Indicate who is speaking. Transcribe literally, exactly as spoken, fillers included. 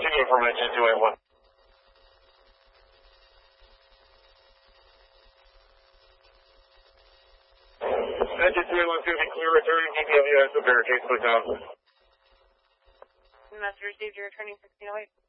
Speaker 1: Continue from engine two eight one. Engine two eight one, to be clear, returning D P W S, so barricades put down.
Speaker 2: Message received, you're returning sixteen oh eight.